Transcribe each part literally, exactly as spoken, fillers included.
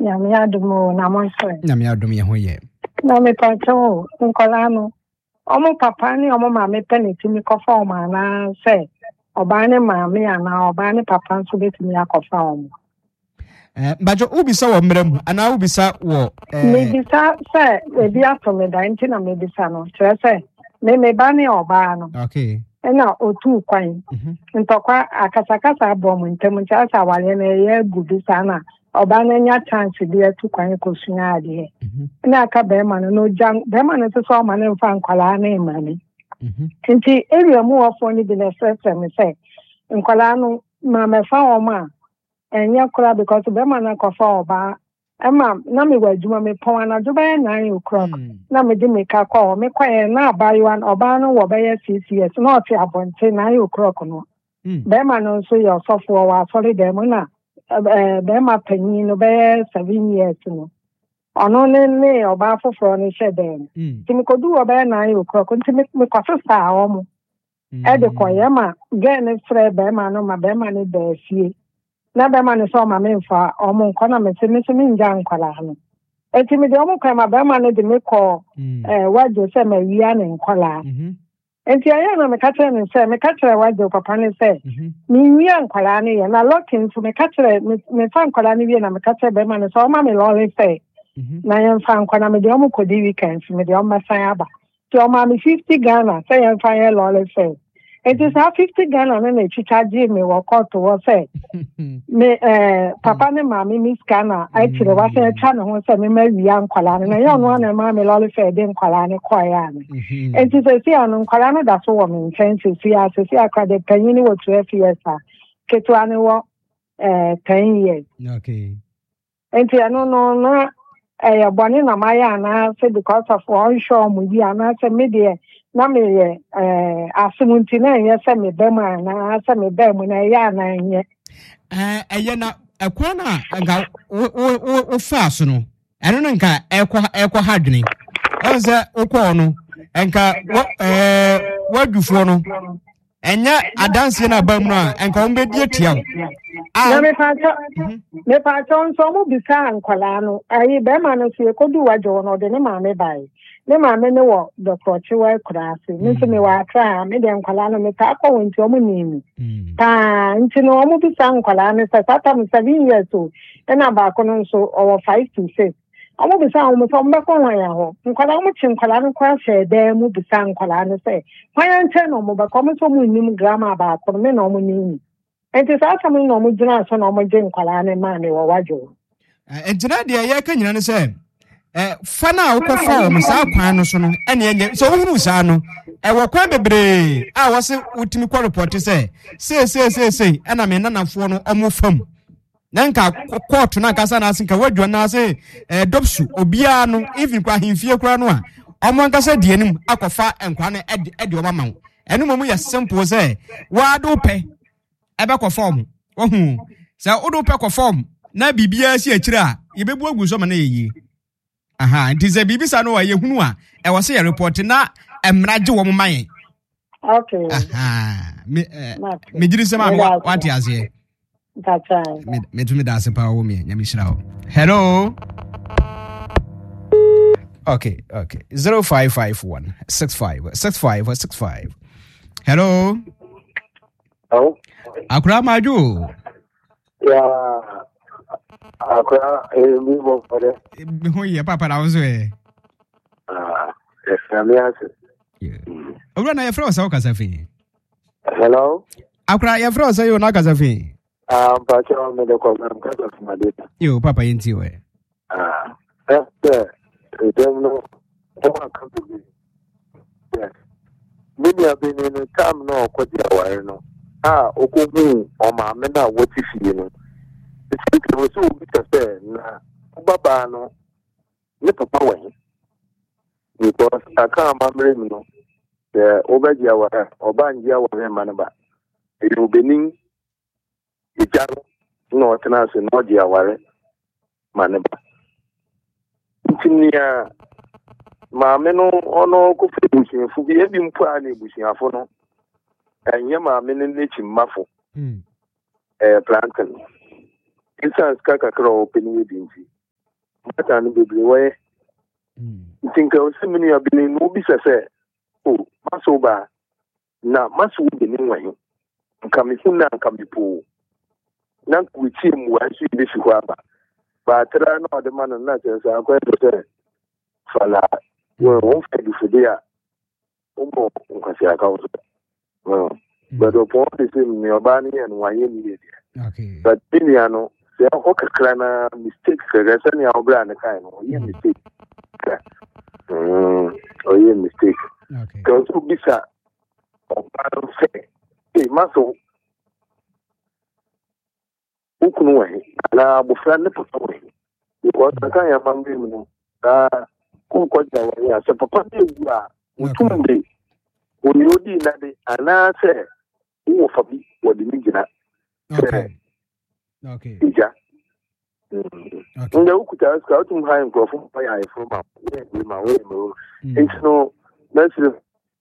Nyame adumo na monse. Nyame adum ye ho ye. Na me pancho nkola no. Omo papa ni omo mama peniti mi kofa o ma na se oba ne mama ana oba ne papa nso betimi akofa omo. Eh bajo ubisa wo mrem ana ubisa wo eh me bisa se e bi atome da nti na me bisa no. Kire se me me ba ne oba no. Okay. Ena otu kwan. Mhm. Ntokwa akasakasa abom ntem nti asa wale na ye gubisa na oba na nya chance bi etu kwan kosunya ade. Na aka be ma no jang be ma no so ma no fa nkwala na imani. Mhm. Nti area mu ofo ni bi na frefre me say nkwala no ma me fa o ma enya kura because be ma na kofa oba ema na me waduma me pon na do be nine o'clock na me di me ka call me kwae na abayo an oba no wo be six years na oti abonte nine o'clock no be ma no so your sofo wa sorry dem na be ma panyin no be seven years no ono ne ne oba foforo ne shede ti me kodu oba nine o'clock nti me me kwaso sa omo e de koye ma ge ne fre be ma no ma be ma ne be fie na be ma ne so ma me mfa omo nko na me se me se me nja nkwala no enti me de omo kwa ma be ma ne de me ko eh wajo se ma wiya ne nkwala enti aya na me ka tere ne se me ka tere wajo papa ne se me wiya nkwala ne ye na locking so me ka tere me fa nkwala ne wiya na me ka tere be ma ne so ma me lole se na yan fa nkwala me de omo ko di weekend me de omo san aba ti omo me fifty Ghana se yan fa ye lole se it is how fifty Ghana na na chichaji me wo court wo say me eh papa ne mama mi scanner I tire wa say cha na ho say me ma wi ankwala na ya no na ma me lole fe de nkwala ne koya ne it is say anu nkwala no da so wo me nchen se fi a se fi akra de panyin wo twelve years a ketu ane wo eh ten years okay enti anu no na eh boni na maya na say because of one show mu bi ana say me de na me eh asumunti na ye se me be ma na se me be mu na ya na nye eh eye na ekwa na nga wo wo fa so no eno no nka ekwa ekwa hadwene onse ukwo no enka eh wadufo no enya adanse na ba mu no enka on be die tia na me pa cho me pa cho nso mu bisa nkwala no ayi be ma no se kodu wajo no de ne ma me bai ne ma me ne wo doctor chiwa kurase ne se me wa tra me de nkwala no me ta ko wonti omu nimi ta nti no omu bisa nkwala no se tata me seven years o e na ba ko no so over five to six omu bisa omu so mbe ko wan ya ho nkwala omu chi nkwala no kwa se de mu bisa nkwala no se hwan nche no mu ba ko mo so mu nim grama ba ko me no mu nimi enti sa sa mu no mu jina so no mu je nkwala ne ma ne wo wajo enti na de ye ka nyina ne se eh fana ukofa o msa kwan no so no ene enye so wohunu sa no e wo kwan bebre a wo se utimi kwa report se se se se se ena me nanafo no omo fam na nka court na kasa na asinka wadwa na se eh dopsu obia no even kwa himfie kura no a omo nkasa die nim akofa enkwa no ede ede o mama eno momu ya simple se wa do pe ebe ko form ohu se odo pe ko form na bibia si akira yebebu agu so ma na yeyi aha ntize bibisa no wa yehunu a e wo se report na emraje wo mayen okay aha me me jiri se ma no wati azie tata me me tumi da se pa wo me nyame shira ho hello okay okay zero five five one six five six five six five hello oh akura maju yeah akura eh mi mo pare mi ho ye papa na wo e ah e family ase yeah obra na ye fro sa o kasafi hello akura ye fro sa yo na kasafi ah pa cho me de ko na kasafi ma de yo papa yenti we ah eh eh dem no o ka ka bi yes mi ya be ni tam no ko dia ware no ah okogun o ma me na wo ti fie no it's was so because na baba no ne papa we because aka ma mere mi no the obaji awara obanji awara ma ne ba e obenin e jaro no tena se no di aware ma ne ba ntinia ma me no ono ko fu busin fu bi e bi mpo a na busin afo no enye ma me ne nechi mafo mm eh plantain instance kaka kro open with inji pattern bebree wɔ ntinka osimini abini no bi sese o maso ba na maso bi ni wan nka me hu na nka me po na ku chi mu asu bi fi kwa ba ba tra na de man na se sa akwa do se fala wo won fa di fudi a o mo nka se aka wo so but o po de se mi oba ni en wan ye ni okay but ni ano se o kakra na mistake se ga se ni obra na kai no ye mistake Mm, oh yeah, mistake. Okay. Because who bisa oba say, hey, maso, ukunu wahi, na bufra ne papa wahi. Because I can't remember him. Ah, who got that wahi? So papa ne gua, utumbe, uniodi na de, ana say, who fabi wadi mijina. Okay. Okay. Ija. Okay. Nda ukuta aska utum hayi mkrofo pa ya ifuma we ma we mo intino nasire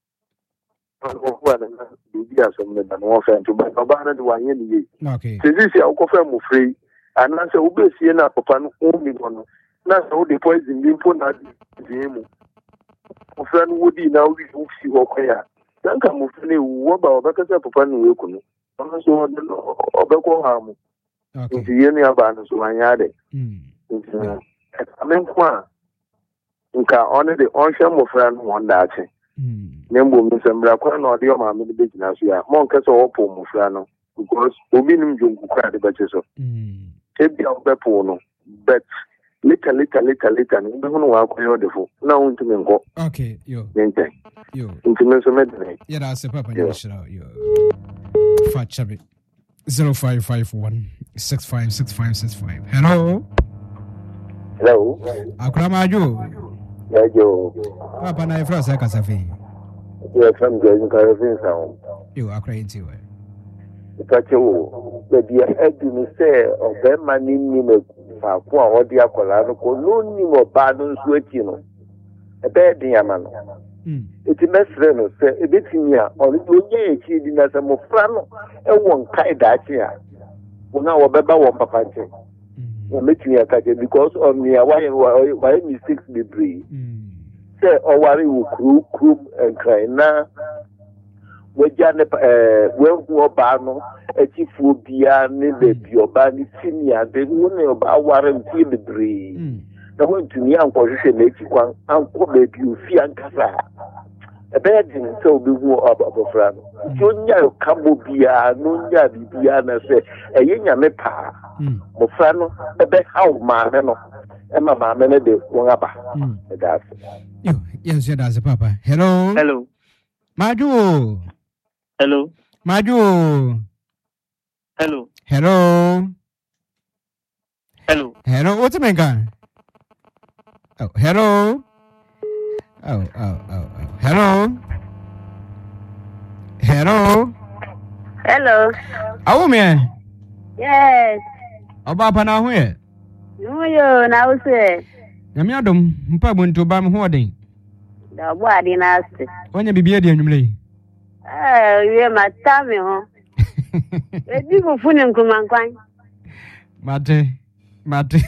ko kwa na bibi asom ne na no fa nto ba ba na de wanye ni okay sisi akofa mu free ananse ubesie na papa no umi no na so de poison bi mpo na di mu ofra no wodi na wi ufsi ho kwaya danka mu fene wo ba obekasa papa no we kunu ono so obekọ ha mu okay nti yenu aba no so wanyade mm nti amen kwa nka ono de onhwe mofra no won daache mm nembo misembra kwa na odi o ma me de gina so ya mon kese wo po mofra no because obi nim jonku kwa de bache so mm ebi o be po no but lita lita lita lita ni be hono wa kwa yo defo na won tumi nko okay yo nten yo nti me so me de yeah that's papa you should out yo fat chubby zero five five one six five six five six five. Hello. Hello. Akramajo. Yajo. Papa na ifra sa kasafi. Yeah, from the Caribbean sound. You are crazy way. Itacho. The dia edu ni say obe mani ni me fa ko a odi akola no ko no ni mo ba no nso ati no. Ebe din ama no. Mm. Iti mesre no se ebetimi a ori onye echi di na se mo fra no e won kai da chi a una wo beba wo papa chi wo metimi aka because of me why why mistakes be brave se o wari wo kru kru enkrai na wo ja ne eh we hu oba no echi fu bia ne be bi oba ni tinia de wo ne oba wari mti be brave na wo ntumi ankɔhwehwɛ na echi kwan ankɔ beebi ofi ankasa ebe din so bi hu abofra no so nya kabo bia no nya bibia na se eye nyame pa bofra no ebe haw maame no e ma maame ne de won aba that's yo yes yeah that's papa hello hello Maju hello Maju hello hello hello hello what's the matter? Oh, hello. Oh, oh, oh, oh. Hello. Hello. Hello. Awo me. Yes. Oba pa na ho ye. No yo na wo se. Nyame adom, mpa buntu ba me ho odin. Da bo adi na ase. Wonya bibia di anwumle. Eh, we mata me ho. E di fufu ne nkuma nkwan. Mate. Mate.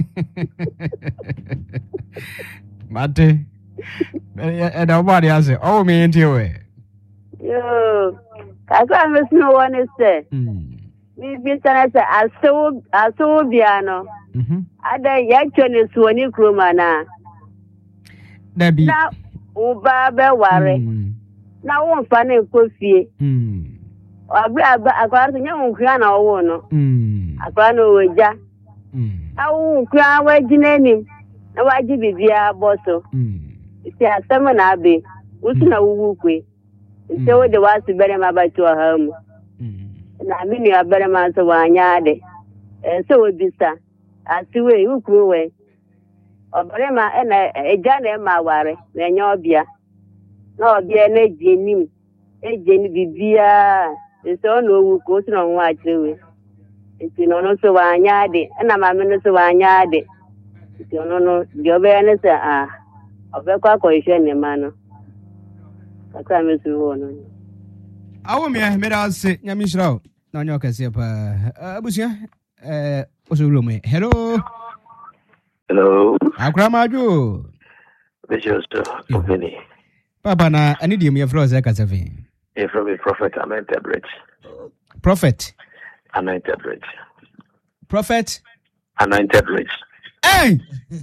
Mate. E da oba di ase. Oh me enti we. Yo. Kaka me sno one se. Mm. Mi bi sana se aso aso bia no. Mhm. Ada ya chone suoni kroma na. Dabi. Na uba be ware. Mm. Na won fa na ekofie. Mm. Abra akwara so nya won kura na owo no. Mm. Akwara no weja. Mm. Awu kura wajina nim. Na waji bibia boso. Mm. Isi asema na abe. Usu na wuwu kwe. Isi wo de wasu bere ma ba to ha mu. Mm. Na mini abere ma so wanya de. Eh so obisa. Asiwe ukru we. Obere ma ena eja na ma ware na nya obia. Na obia na jenim. Ejeni bibia. Isi ono owu ko usu na nwa achewe. Isi no no so wanya de. Na ma me no so wanya de. Isi no no jobe na se ah. Obekwa ko ihwe ne ma no. Aka me su wo no. Awo me me da se nyame shirawo. Na nyo kase pa. Abusia eh oso rulo me. Hello. Hello. Akramaju. Visuals to Ovini. Papa na I need you me flow Zakasavi. You're from a prophet anointed rich. Prophet. Anointed rich. Prophet. Anointed rich. Hey!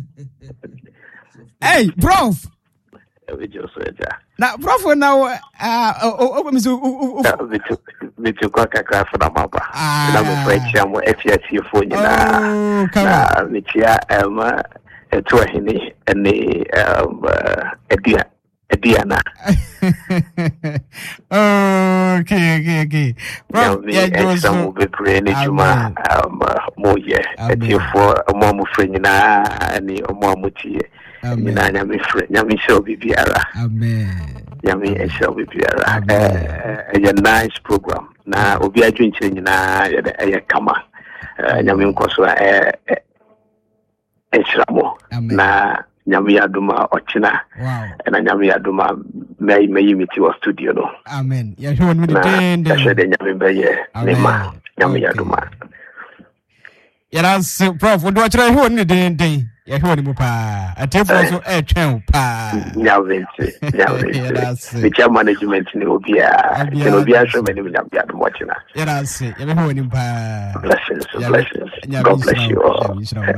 Hey, prof. Visuals. Now, prof, now, uh, oh, oh, Mister Mister Quaka Craft for the Mapa. I'm afraid I'm a F S U for you now. Come on. Michia, Emma, a Twahini, and the um, Edia. Diana. Okay, okay, okay. Bro, yeah, some will be praying Juma, um, Moye, at you for a mom friend, and a mom with you. Yami friend, Yami shall be Biara. Amen. Yami and shall be Biara. A nice program. Now, we are drinking na a kama. Yami Koswa, a shramo. Na. Nyami aduma ochina. Wow. And nyami aduma may may meet your studio no. Amen. Ya shone with the den. Ya shade nyami beye. Nema nyami aduma. Ya that's prof do achira ho ni den den. Ya ho ni mu pa. Atefo so e twen pa. Nyami nyami. The chair management ni obia. Ni obia show me ni nyami aduma ochina. Ya that's ya me ho ni pa. Blessings, blessings. God bless you all.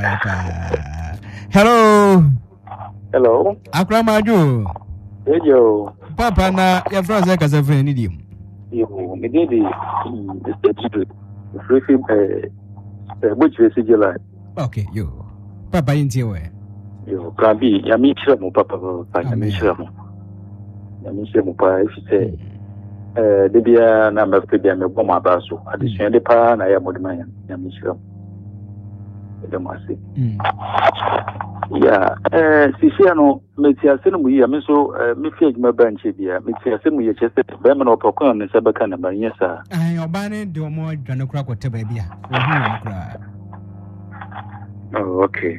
Hello. Hello. Akramaju. Yo. Papa na ya fraza kaza friend ni dim. Yo, me dey the the free film eh eh which we see July. Okay, yo. Papa intie we. Yo, Krabi, ya mi chira mo papa pa ya mi chira mo. Ya mi chira mo pa if say eh de bia na me fe bia me bom aba so. Adesua de pa na ya modima ya. Ya mi chira mo. De mo ase. Mm. Yeah, eh, Sisia no, Metia Senu, ya miso, me fake my bench here, Metia Semu, yes, Beman or Pocon, and Sabacan, but yes, sir. I obey do more than a crack or baby. Oh, okay.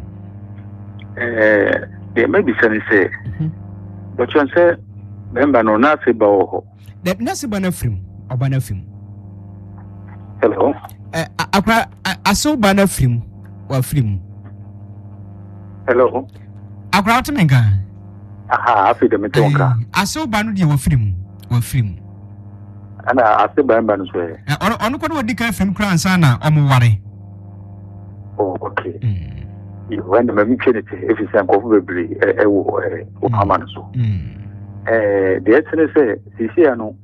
Eh, there may be some say, but you say, Bemba no Nasi Bao. That Nasi Banafim or Banafim. Hello? I saw Banafim or Flim. Hello. Akra to menga. Aha, afi de metonka. Aso banu de wo film, wo film. Ana ase ban ban so e. Ono ono ko do di ka film kran sa na omo ware. Oh, okay. Mm. You when the me tell it if you say am kofu bebre e wo e wo amana so. Mm. Eh, de etene say sisi ano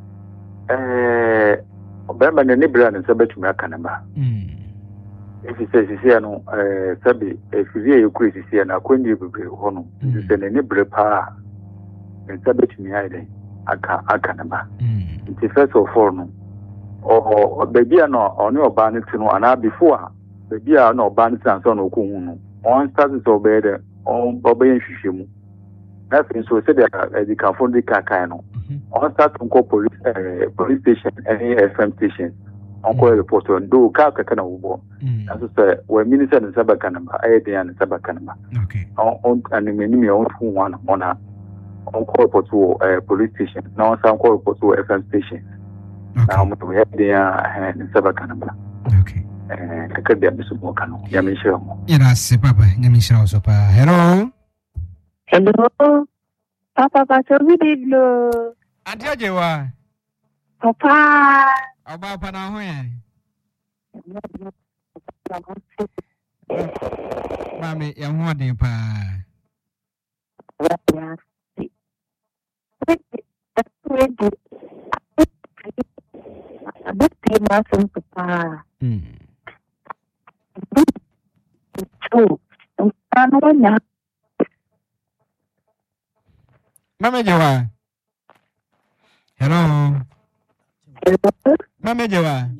eh obamba ne nebra ne sabetumi aka na ba. Mm. If you say sisi ano eh sabi if you you crazy sisi na kwendi bebre ho no. You say ne nebra pa ne sabetumi aide aka aka na ba. Mm. It first of all no o baby ano oni oba ne tinu ana before baby ano oba ne tan so no ko hu no on start so be there on obayen hwehwemu na fin so say the the cafondi kaka no on start to go police uh, police station any F M station on call report on do ka kaka na wo na so say we minister ne sabaka na ba aye dey na sabaka na ba okay on on and me ni me on fu one on a on call report to uh, police station na on call report to F M station now we have the uh, ne sabaka na ba okay eh kaka dia bisu mo kanu ya me shira mo ira se papa ya me shira so pa hello hello papa papa video adia jewa papa aba pa na ho yan mami ya ho de pa papa mm tu ano na mami jewa hello mami jewa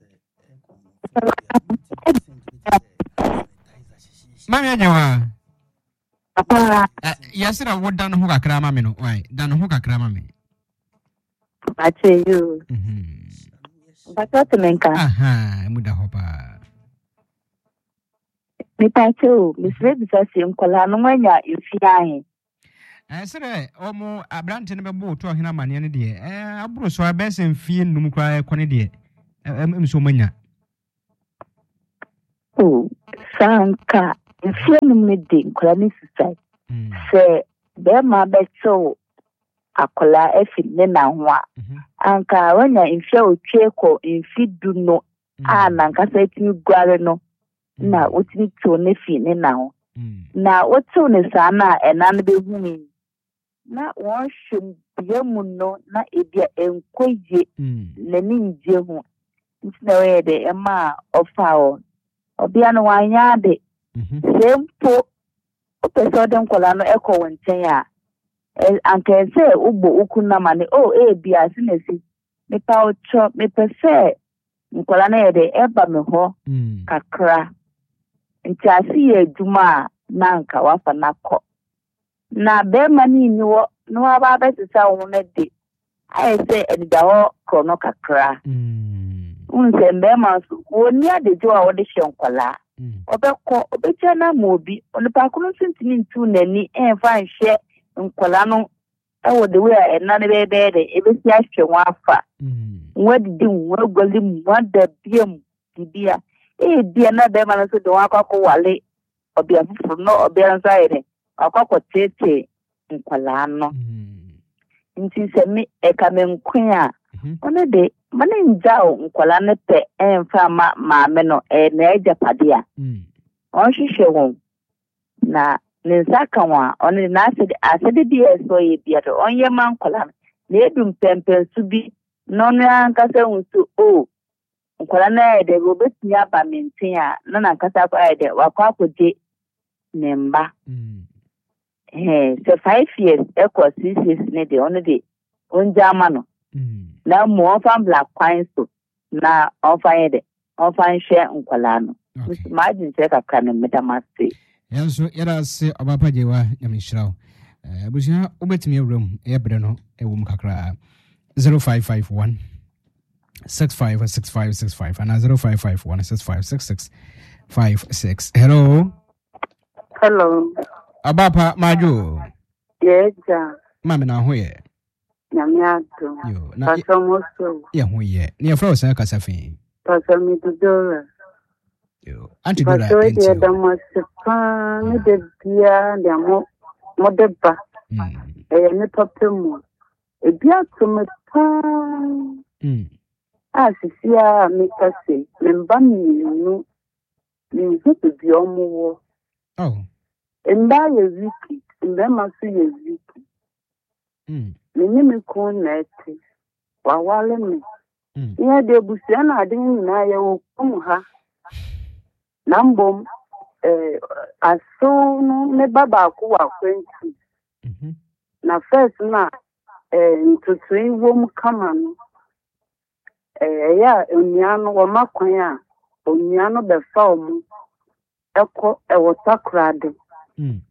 mami jewa papa yasira wo dan ho kakra mami no why dan ho kakra mami I tell you mhm papa temenka aha muda hopa mi pacho mi srebi sa si nkola no manya ifiahe eh sere omo abrante ne bebo to hina mane ne de eh aburo so abesen fie num kra ekone de em so manya oh sanka mfie no me de nkola ne sisai se be ma be so akola efi ne na ho a anka wanya mfie otwe ko mfi du no a na nka sa timi guare no na otimi to ne fi ne na ho na otu ne sa na enan be hu na won hwem biamu no na ebia enkoye na ni nje ho ntina we de ema ofa o obia no wanya de sempo opeso de nkola no eko wonten a anka se ugbo ukuna mane o e bia sinesi me pa ocho me pese nkola na ye de eba me ho kakra nti asi ye duma na nka wafa nakọ na be mani ni wo no aba betisa wo na de ai se edida ho krono kakra unse mbe ma so woni adejo a wo de hye nkola obekọ obetia na ma obi onipa kono sintini ntu nani enfa nhye nkola no ewo de we a enna ne be be de ebesi ahwe wafa nwadi nwagoli mwada biem bibia e bia na be ma no so de wakọ wale obia fufuru no obia nsa ire akọ tete nkwala no nti se mi e ka me nkwan a ono de mane njao nkwala ne pe emfa ma ma me no e na ejapade a on hwehwe won na ne nsaka wa ono na asede asede di eso ye bia to onye ma nkwala na edum pempen su bi no no ankasa unsu o nkwala na e de robetini aba menten a na na ankasa kwa e de wakọ akode nemba eh so five years equal six years ne de ono de onja mano na mo fan black coin so na ofan de ofan share nkwala no imagine say ka kan meta master yanso yara se obapa jewa nyamishrawo eh abusia obetimi awram e bre no e wum kakra zero five five one six five six five six five and zero five five one six five six six five six. Hello. Hello. Abapa Maju. Yes, ja. Mama na ho ye. Nyamiato. Yo, na Pasomoso. Ye ho ye. Ni afro sa kasafi. Pasomi Dora. Yo, anti Dora. Pasomi de Damaspa, ni de bia de mo modeba. Mm. Eh ni papemu. E bia to me pa. Mm. Ah, sisia me kase. Me mba mi nu. Ni zetu bi omo. Oh. Mba ye wiki, mba masu ye wiki. Mm. Mini mi kon neti. Wawale mi. Mm. Iya de busia na adini na ye wokum ha. Nambom eh aso no me baba ko wa kwenti. Mhm. Na first na eh ntutui wom kama no. Eh ya oniano wo makwan a oniano be fa omu. Eko ewo sakrade. Mm.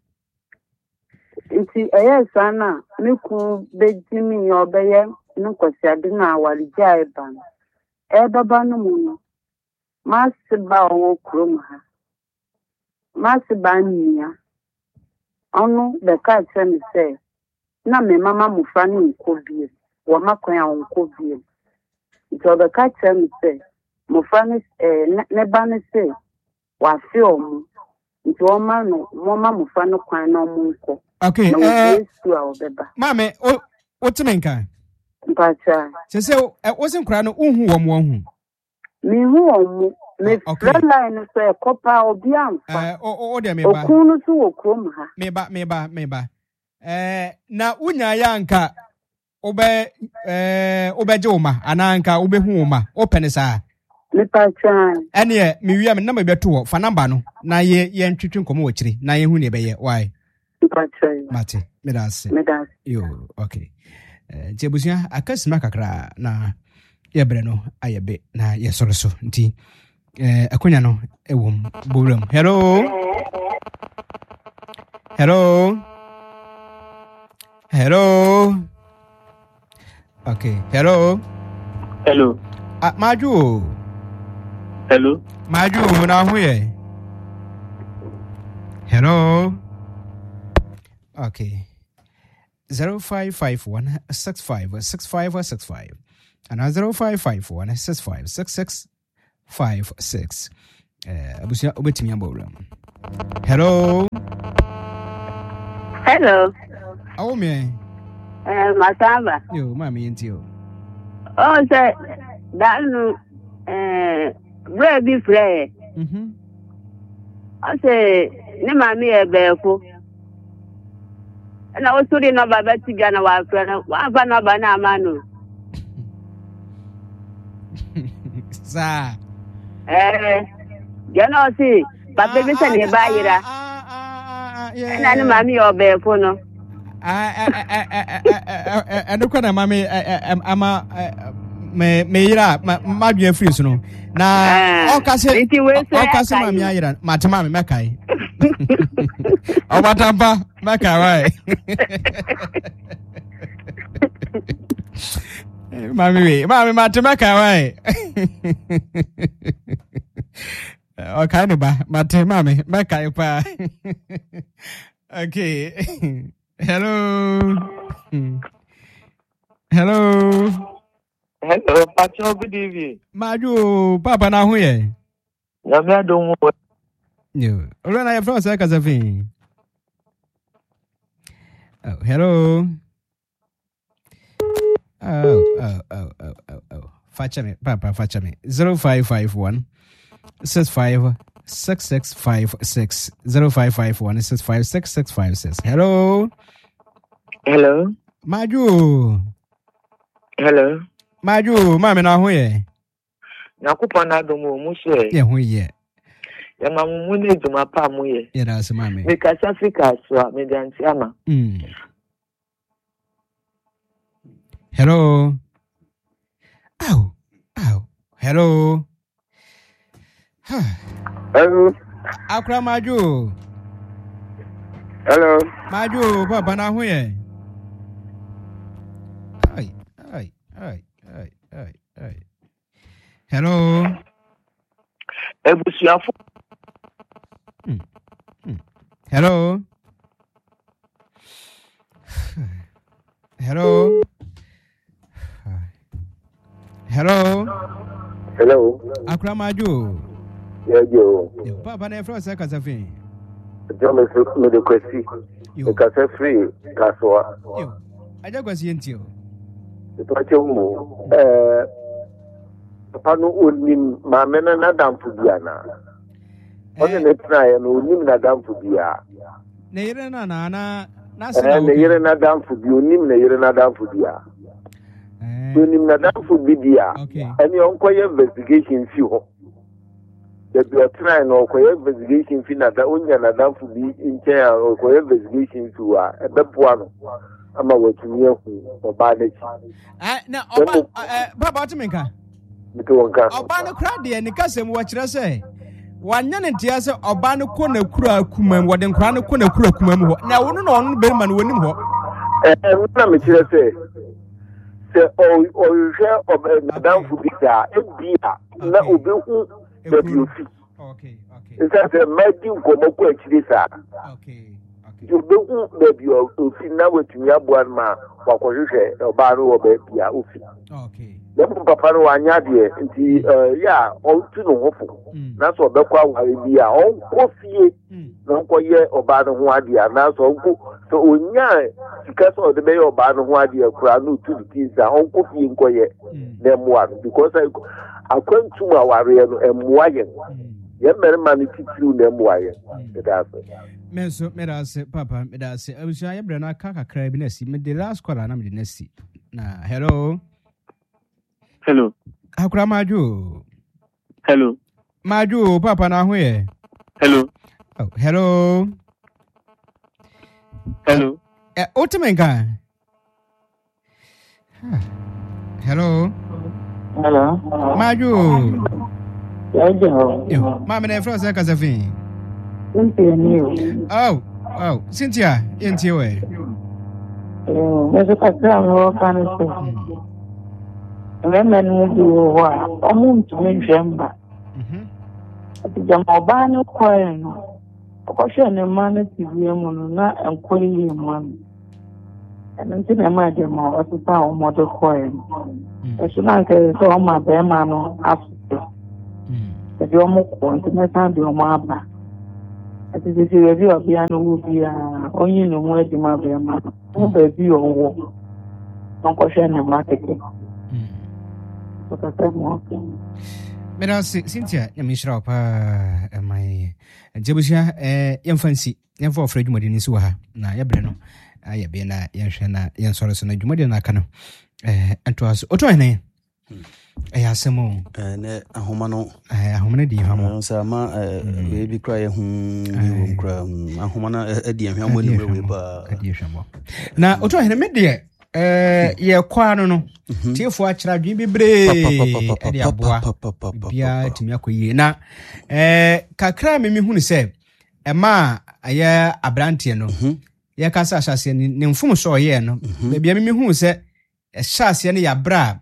Nti eye sana meku bejimi obeye nkwasiade na awarija eba. E baba no mu no. Masiba wo krom ha. Masiba nia. Onu be ka tell say na me mama mufa ni nkobie. Wo makwan a nkobie. Nti be ka tell say mufa ni eh ne ba ni say wa fi omu. Nti o ma no mo ma mufa no kwan na omu nko. Okay, eh Mame, o o timenka. Mpacha. Se se o sin kra no unhu wo mo hu. Mi hu omu. Me friend line so e kopa obi amfa. Eh o o de me ba. Okunu so okrom ha. Me ba me ba me ba. Eh na unya ya nka obe eh obeje uma ananka obehu uma open sa. Me pacha. Ene me wi am na me beto fa number no na ye ye ntwetwe nkomo wo kire na ye hu ne be ye why. Mate, medase. Medase. Yo, okay. Eh, jebusia akasima kakra na yebre no ayebe na yesoroso nti eh akonya no ewom bowram. Hello. Hello. Hello. Okay. Hello. Hello. Ah, Maju. Hello. Maju na huye. Hello. Okay. Zero five five one six five six five six five and zero five five one six five six six five six. Uh, Abusia obetimi abawram. Hello. Hello. Oh me. Eh, Masamba. Yo, mami intio. Oh, say that no eh bread be fry. Mhm. I say ne mami e befo. Na o suri no baba ti bia na wa fra na wa fa na ba na amanu. Sa. Eh, ya no si, papa bi se ne ba yira. Ah ah ah. Na ne mami o befo no. Ah ah ah ah ah. Eno kwa na mami ama me me yira ma dua free so no. Na o ka se o ka se mami ayira, matema me mekai. O batampa mekai wai. Mami we, mami matema kai wai. Okay, no ba, matema me mekai pa. Okay. Hello. Hello. Hello, Pacho, good evening. Maju, Papa na huye. Na me adon wo. Yo, ora na yefro sa kazafi. Oh, hello. Oh, oh, oh, oh, oh, oh. Facha me, Papa, facha me. zero five five one six five six six five six zero five five one six five six six five six. Hello. Hello. Maju. Hello. Maju, mami na huye. Nakupa na adon wo mu she. Ye huye. Ya mamu mu ne duma pa mu ye. Ye da se mami. Me ka Africa so a me ganti ama. Mm. Hello. Ow. Ow. Hello. Hello. Akra Maju. Hello. Maju, Papa na huye. Ay, ay, ay, ay, ay, ay. Hello. Ebusuafo. Hmm. Hmm. Hello. Hello. Hello. Hello. Akra Maju. Yeah, yo. Yo, Papa na fro sa kasafi. John me me de kwesi. Yo. Ka se free kaswa. Yo. Aja kwasi entio. Pacho mu eh papa no onim ma me na na dampu bia na. Onye ne try no onim na dampu bia. Ne yire na na na na se na ne yire na dampu bia onim na yire na dampu bia. Eh. Onim na dampu bia. Okay. Ani onkoye investigation fi ho. The be try no onkoye investigation fi na da onya na dampu bi nche ya onkoye investigation fi wa ebeboa no. Ama watumi ehu oba na chi. Eh na oba eh baba otimenka. Bito wonka. Oba no kra de ni kasem wo kire se. Wanya ne ntia se oba no ko na kura akumam wo de nkra no ko na kura akumam ho. Na wo no no no be ma no wonim ho. Eh eh na me kire se. Se o o je oba na danfu bi da e bia na obi hu da bi ofi. Okay, okay. Isa se madi nkomo ko akiri sa. Okay. Obi hu da bi ofi na watumi aboa ma wakohwehwe oba no wo ba bia ofi. Okay. Lepo papa no wanya de nti eh ya o tu no hofo. Na so obekwa ware bia o nkofie. Na nkoye oba no ho ade na so nko so onya sika so de be oba no ho ade kura no tu tinsa o nkofie nkoye na moa because akwantu aware no emoa ye. Ye merma no titiru na emoa ye. That's it. Menso me da se papa me da se abusia ye bre na aka kakra bi na si me de last call na me de na si. Na hello. Hello. Akra Maju. Hello. Maju, Papa na huye. Hello. Oh, hello. Hello. Eh, Otimenka. Hello. Hello. Maju. Yo. Yo, mama na fro sa kasafi. Cynthia ni. Oh, oh, Cynthia, yenti we. Eh, me se kakra no kan se. Remember no bi wo a omo ntumi nhwemba. Mhm. Ati jama ba no kware no. Okoshe ne ma na tiwie mu no na enkwere yi mu an. Enti na ma de ma o tupa o mo de kware. Eso na ke so o ma be ma no afu. Mhm. Ati o mo ko enti na san de o ma aba. ati sisi rebi obia no wo bia onyi no mu adima be ma o ba bi owo nko hwe na market mm so ka ta mo Mena Cynthia nyamishra pa my jebusia eh yemfansi yemfa ofra dwumade ni so ha na yebre no aye be na yenhwe na yensoro so na dwumade na aka no eh antoaso oto ene eh asemo eh ne ahoma no eh ahoma na di hamo so ama eh bi kra ye hu bi kra ahoma na adi ahwamo ni we ba adi ahwamo na oto ene me de eh ye kwa no no tiefo akira dwen bebre e de aboa bia timi akoyie na eh kakra me me hunu se e ma aye abrante no ye kasa asase ne mfum so ye no bia me me hunu se e hyase ne ya bra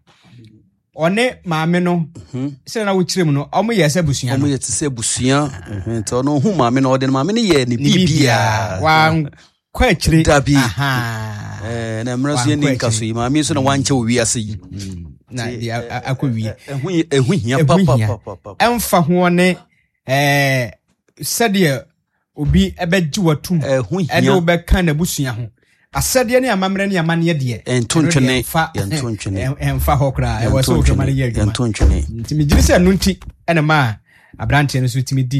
one maame no se na wo kirem no omo ye se busua omo ye se busua nto no hu maame no ode maame ne ye ne bibia wa kwa kire aha eh na mraso ye ni kaso yi maame so na wanche wo wiase yi na akɔwie ehu ehu hia papa papa emfa ho ne eh sɛdeɛ obi ɛbɛgye watum ɛde wobɛka na busua ho asɛdeɛ ne amamre ne amane deɛ entontwene entontwene emfa hɔ kra ɛwɔ sɛ wotwa mane yɛ adwuma entontwene ntimi gyiri sɛ no nti ɛna ma abrante no so timi di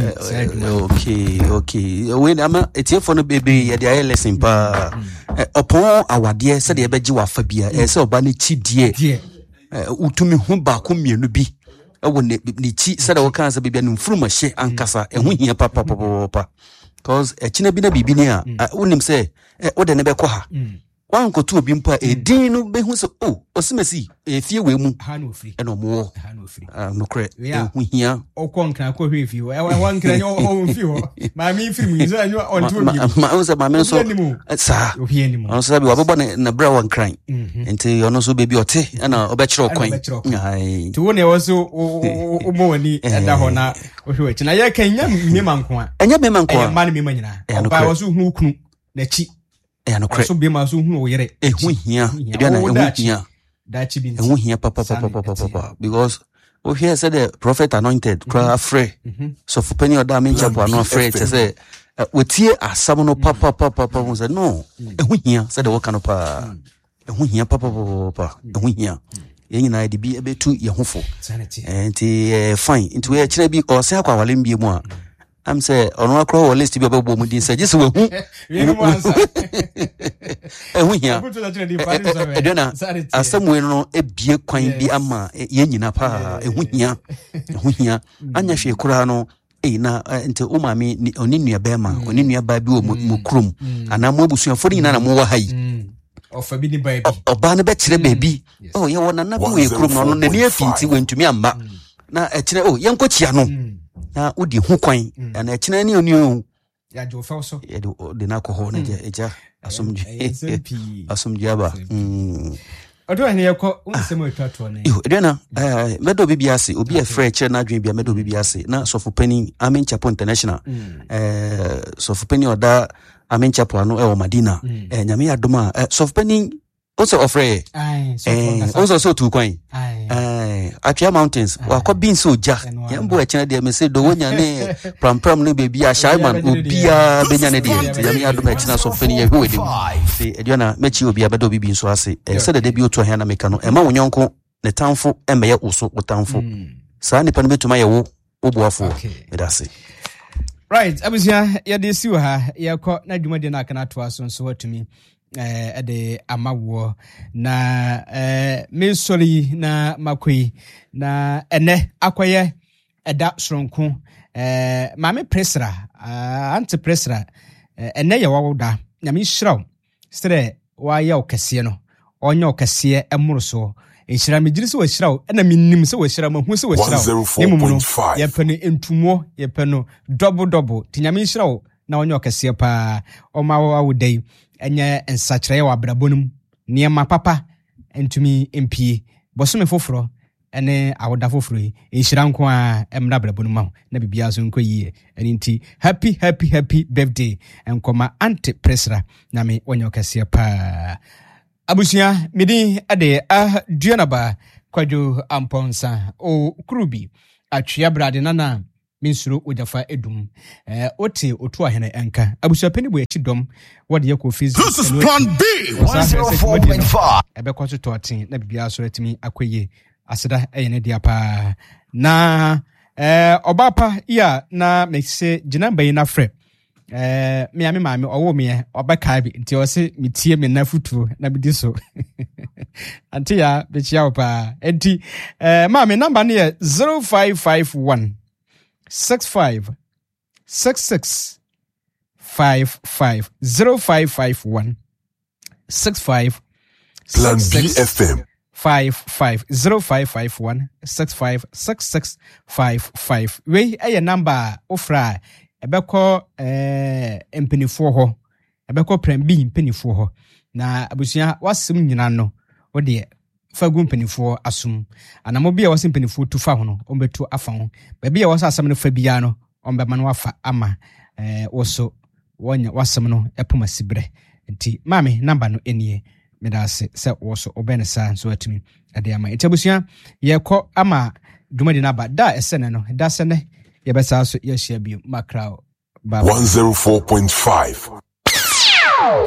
okay okay we ama etiefo no bebe ye de aye lesson pa opon awade sɛdeɛ ɛbɛgye wafa bia ɛsɛ oba ne chidie utumi hu ba ko mienu bi ewo ne chi sɛdeɛ wo kan sɛ bibia no mfuruma hye ankasa ɛho hia papa papa papa cause ɛkyina bi na bibi ne a wonim sɛ wo de ne bɛkɔ ha wan ko to obi mpa edin no behu sɛ oh osimasi efie we mu ha no ofri ɛna mo ha no ofri ah no kre ɛho hia okɔ nkran kɔ hwe fie hɔ wan nkran o mfi hɔ ma mi firi mu nza anyo on to obi ma o sɛ ma me so sa obi ani mu on sɛ bi wabɔ ne na bra wan nkran enti ɔno so bebi ɔte ɛna ɔbɛkyerɛ ɔkwan ai to ne wɔ so o mo wani ɛda hɔ na o hwe akyi na yɛ kan nya me manko a ɛnya me manko a ɛma ne me manyina ɔba wɔ so hu kunu na chi ya no kre so be ma so hu wo yere ehu hia eduana ehu hia dachi bi ehu hia papa papa papa papa because o hear said the prophet anointed cry afre so for penny oda me chapo ano afre te say wetie asam no papa papa papa say no ehu hia said the work no pa ehu hia papa papa ehu hia ye nyina de bi ebetu ye hofo enti fine enti we kire bi o se akwa wale mbie mu a am say ono akro wo list bi obebo mu din say jese we hu ehu hia edona asamwe no ebie kwan bi ama ye nyina pa ehu hia ehu hia anya hwe kura no e na nte o maame oni nua bema oni nua ba bi o mu krom ana mo abusuafo nyina na mo wa hayi ofa bi ni ba bi oba ne be kire baby oh ye wona na bi we krom no na ni afinti wentumi amba na e kire oh ye nkochia no na udi hu kwan na ekina ni oni o ya jo fa so ya de na alcohol na eja asomdwe asomdwe aba mm odo ene yeko unsemo etwato ne yo edena eh medo bibi ase obi e frɛ kire na adwen bia medo bibi ase na sofu penny amen chapo international eh sofu penny oda amen chapo ano e o Madina eh nyame ya doma sofu penny also ofre eh also so tu kwan eh Atria Mountains wa ko bin so ja yambo e kina de me say do wonya ne pram pram ne baby a Shaiman obia benya ne de yam ya do me kina so fani ye hwe de se eduana mechi obia bedo bibi so ase e se de de bi oto hia na meka no e ma wonyonko ne tamfo e me ye uso otamfo sa ni pa ne betuma ye wo obuafo me da se right abusia ya de si ha ye ko na dwumade na kana to aso so watumi eh ade amawo na eh me sorry na makoi na ene akoye eda soronko eh mame presra anti presra ene ye wawoda na me hyiraw stre wa ya okese no onya okese emoro so enhyira me giri se wa hyiraw na me nim se wa hyiraw mahu se wa hyiraw emu no ye pene entumo ye peno double double tinya me hyiraw na onya okese pa o ma wa wodai enye ensachire wa brabonum niema papa entumi empie bosome foforo ene awoda foforo enhyira nko a emra brabonum ma na bibia so nko yie enti happy happy happy birthday enkoma anti presra na me wonya okase pa abusia midi ade a duanaba kwadwo amponsa o krubi atwea brade nana minsuro ojafa edum eh ote otu ahene enka abusuapeni bo echi dom wode yakɔ physics. This is plan B one oh four point five ebe kwaso totin na bibia so retimi akoye aseda eyene dia pa na eh obapa ya na mekse ginamba yi na frɛ eh me ame maame owo me obaka bi nti o se metie me na futuo na bidi so anti ya be chia opa enti eh maame number ne zero five five one six five six six five five zero five five one six five Plan B F M five five zero five five one six five six six five five. We a number ofra ebeko eh empenifo ho ebeko prem bi empenifo ho na abusua wasem nyina no wo de fagu empenifo asum anamo bia wase empenifo tu fa ho no ombetu afa ho ba bia wase asem no fa bia no ombema no afa ama eh woso wonya wasem no epoma sibre nti mame number no enie medase se woso obenesa so atimi ade ama etiabusua yekɔ ama dumadi na ba da esene no da sene yebesa so yeshia bio makrao one oh four point five